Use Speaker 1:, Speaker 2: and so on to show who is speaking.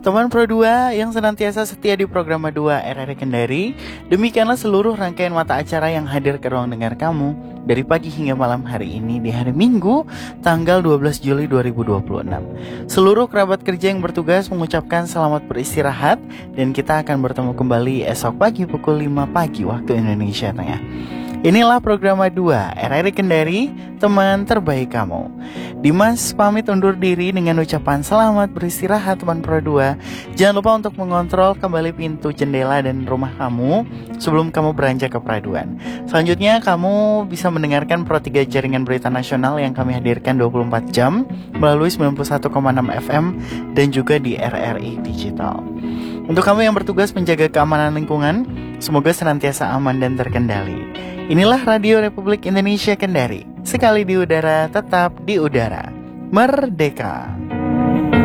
Speaker 1: Teman Pro 2 yang senantiasa setia di program 2 RRI Kendari, demikianlah seluruh rangkaian mata acara yang hadir ke ruang dengar kamu dari pagi hingga malam hari ini di hari Minggu, tanggal 12 Juli 2026. Seluruh kerabat kerja yang bertugas mengucapkan selamat beristirahat dan kita akan bertemu kembali esok pagi pukul 5 pagi waktu Indonesia Tengah. Inilah program 2 RRI Kendari, teman terbaik kamu. Dimas pamit undur diri dengan ucapan selamat beristirahat teman Pro 2. Jangan lupa untuk mengontrol kembali pintu jendela dan rumah kamu sebelum kamu beranjak ke peraduan. Selanjutnya kamu bisa mendengarkan Pro 3 jaringan berita nasional yang kami hadirkan 24 jam melalui 91,6 FM dan juga di RRI Digital. Untuk kamu yang bertugas menjaga keamanan lingkungan, semoga senantiasa aman dan terkendali. Inilah Radio Republik Indonesia Kendari. Sekali di udara, tetap di udara. Merdeka!